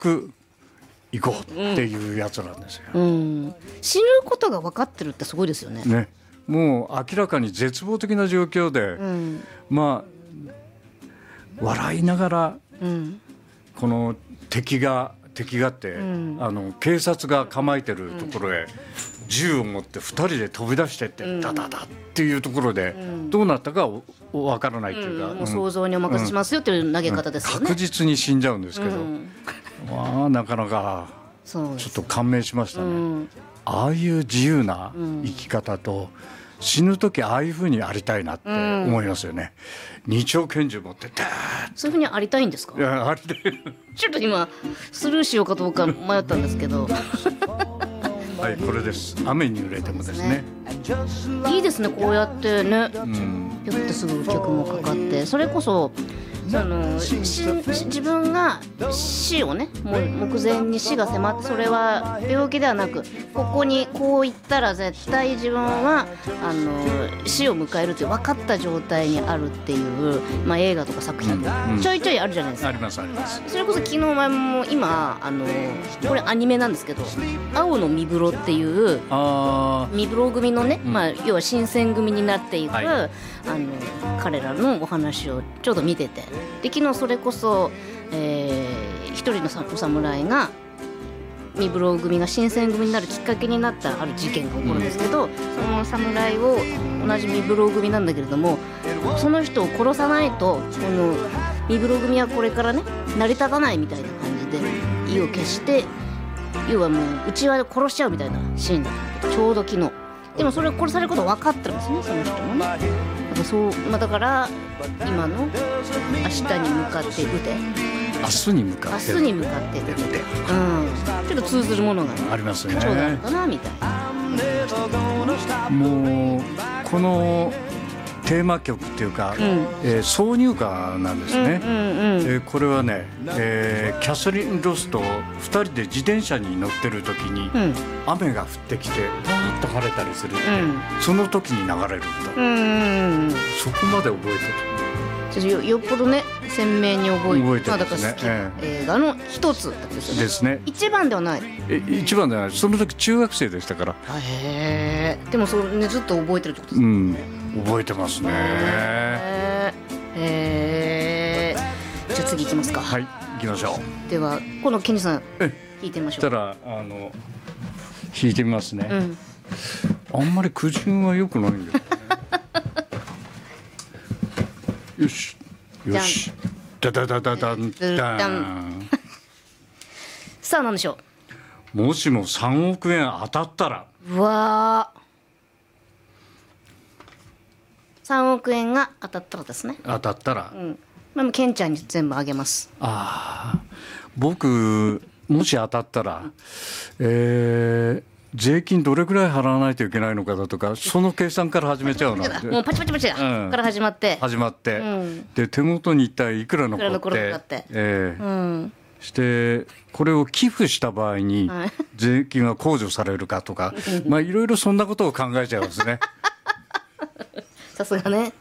く行こうっていうやつなんですよ、 死ぬことが分かってるってすごいですよね。 ね、もう明らかに絶望的な状況で、まあ笑いながら、この敵がって、警察が構えてるところへ銃を持って2人で飛び出してって、ダダダっていうところで、どうなったかわからないっていうか、 もう想像にお任せしますよっていう投げ方ですよね。 確実に死んじゃうんですけど、なかなかちょっと感銘しましたね、ああいう自由な生き方と、死ぬ時ああいう風にありたいなって思いますよね、二丁拳銃持っててそういう風にありたいんですか？ いや、ありたいちょっと今スルーしようかどうか迷ったんですけどはい、これです。雨に濡れてもですね。 いいですね、こうやってね、ぴょってすぐ曲もかかって、それこそ自分が死をね、もう目前に死が迫って、それは病気ではなく、ここにこう言ったら絶対自分は死を迎えるという分かった状態にあるっていう、映画とか作品、ちょいちょいあるじゃないですか。 ありますあります。 それこそ昨日前も今これアニメなんですけど、青の身風呂っていう身風呂組のね、要は新選組になっていく、彼らのお話をちょうど見てて、で昨日それこそ、一人の侍が身風呂組が新選組になるきっかけになったある事件が起こるんですけど、その侍を同じ身風呂組なんだけれども、その人を殺さないとこの身風呂組はこれからね成り立たないみたいな感じで意を決して、要はもう内輪で殺しちゃうみたいなシーンだったんだけど、ちょうど昨日でもそれを殺されること分かってるんですね、その人もね。だから今の明日に向かって打て、 明日に向かって打て、 ちょっと通ずるものがありますね。 ちょうどあるかなみたいな。 もうこのテーマ曲っていうか、挿入歌なんですね。これはね、キャサリン・ロスと2人で自転車に乗ってる時に、雨が降ってきてパーッと晴れたりする、その時に流れる歌、そこまで覚えてる。 よっぽどね鮮明に覚えてる、 だから好きな映画の一つですね。一番ではない。 一番ではない。その時中学生でしたから。 でもそれねずっと覚えてるってことですか？ 覚えてますね。 じゃあ次行きますか。 はい、行きましょう。ではこのケンジさん弾いてみましょう。 そしたら弾いてみますね。あんまり苦順は良くないんだよね。よしよし、ダダダダダンダン。 さあ何でしょう。もしも3億円当たったら。 うわー、3億円が当たったらですね。 当たったら、 ケンちゃんに全部あげます。 僕もし当たったら、税金どれぐらい払わないといけないのかだとか、その計算から始めちゃうの。 もうパチパチパチから始まって、 で手元に一体いくら残って、してこれを寄付した場合に税金は控除されるかとか、いろいろそんなことを考えちゃいますね。 さすがね。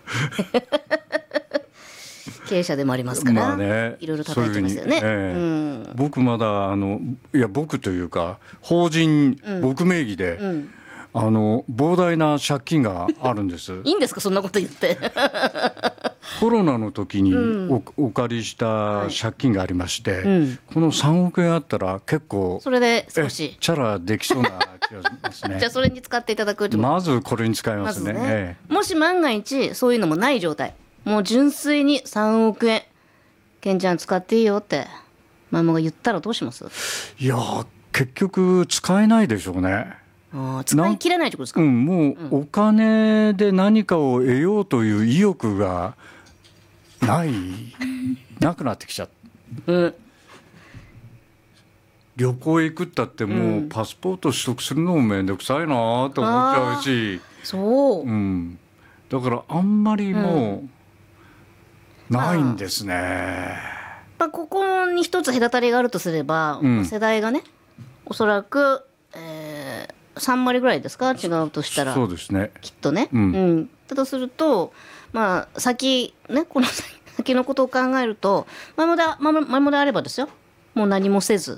経営者でもありますから、いろいろ叩いてますよね。 僕まだ僕というか法人、僕名義で、膨大な借金があるんです。 いいんですかそんなこと言って。 コロナの時に お借りした借金がありまして、この3億円あったら結構それで少しチャラできそうな気がしますね。 じゃあそれに使っていただくと。 まずこれに使いますね。 もし万が一そういうのもない状態、もう純粋に3億円ケンちゃん使っていいよってママが言ったらどうします？ いや結局使えないでしょうね。 使い切れないってことですか？ もうお金で何かを得ようという意欲がなくなってきちゃった。旅行へ行くったってもうパスポート取得するのもめんどくさいなと思っちゃうし、だからあんまりもうないんですね。 ここに一つ隔たりがあるとすれば、世代がねおそらく、3割ぐらいですか、違うとしたら。 そうですね、 きっとね。だとすると先ね、この先のことを考えると前もであればですよ、もう何もせず